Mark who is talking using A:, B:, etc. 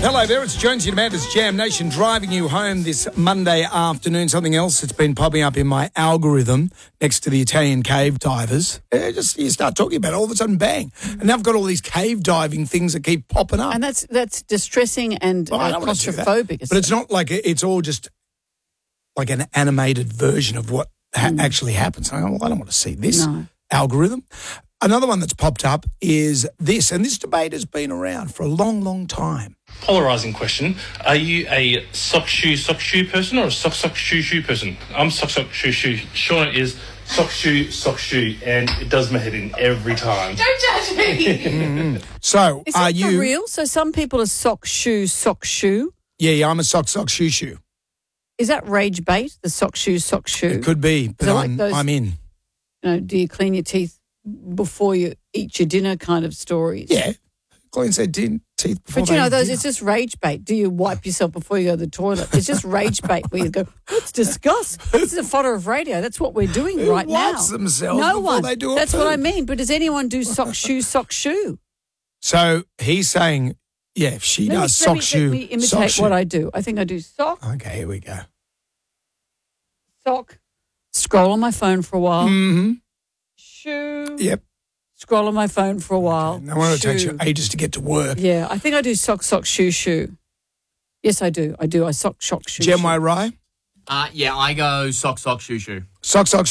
A: Hello there, it's Jonesy and Amanda's Jam Nation driving you home this Monday afternoon. Something else that's been popping up in my algorithm next to the Italian cave divers. You start talking about it, all of a sudden, bang. And now I've got all these cave diving things that keep popping up.
B: And that's distressing and claustrophobic.
A: But it's not like it's all just like an animated version of what actually happens. I go, well, I don't want to see this algorithm. Another one that's popped up is this, and this debate has been around for a long, long time.
C: Polarising question. Are you a sock shoe person or a sock shoe person? I'm sock shoe. Shauna is sock shoe, and it does my head in every time.
D: Don't judge me.
A: So,
B: Is
A: are
B: that
A: you
B: for real? So some people are sock shoe.
A: Yeah, I'm a sock shoe.
B: Is that rage bait? The sock shoe.
A: It could be, but I'm in.
B: Do you clean your teeth before you eat your dinner kind of stories?
A: Yeah, cleans their teeth before
B: But
A: they eat
B: those,
A: dinner.
B: it's just rage bait. Do you wipe yourself before you go to the toilet? It's just rage bait where you go, let's discuss. This is a fodder of radio. That's what we're doing right now.
A: Wipes themselves
B: no
A: before
B: one.
A: they do it.
B: That's what I mean. But does anyone do sock shoe?
A: So he's saying, yeah, if she does sock shoe.
B: Let me imitate what I do. I think I do sock.
A: Okay, here we go.
B: Sock. Scroll on my phone for a while.
A: Mm-hmm.
B: Shoe.
A: Yep.
B: Scroll on my phone for a while.
A: No wonder it takes you ages to get to work.
B: Yeah, I think I do sock shoe. Yes, I do. I sock shoe.
A: Jem Rye?
E: Yeah, I go sock shoe.
A: Sock